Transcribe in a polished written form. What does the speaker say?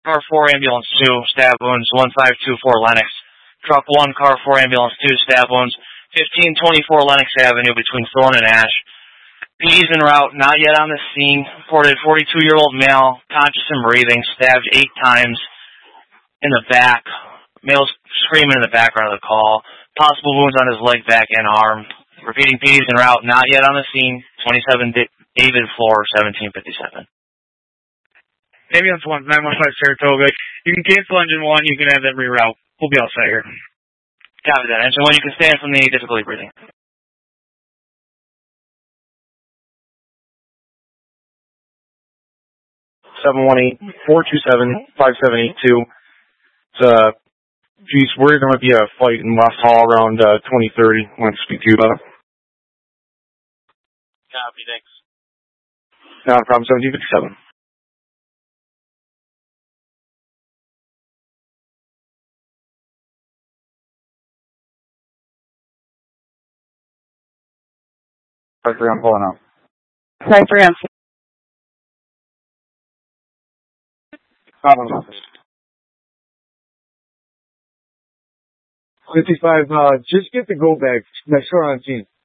car 4, ambulance 2, stab wounds, 1524 Lenox. Truck 1, car 4, ambulance 2, stab wounds, 1524 Lenox Avenue between Thorn and Ash. PD's en route, not yet on the scene. Reported 42-year-old male, conscious and breathing, stabbed 8 times in the back. Male's screaming in the background of the call. Possible wounds on his leg, back, and arm. Repeating, PD's en route, not yet on the scene. 27 David Floor, 1757. Ambulance 1, 915 Saratoga. You can cancel engine 1, you can have them reroute. We'll be all set here. Copy that. Engine 1, you can stand from the difficulty breathing. (718-427-5782). Geez, worried there might be a fight in West Hall around 2030. I want to speak to you about it. Copy, thanks. Not a problem, 1757. I'm pulling out. Sorry for him. 55, just get the go bag. Next door on scene.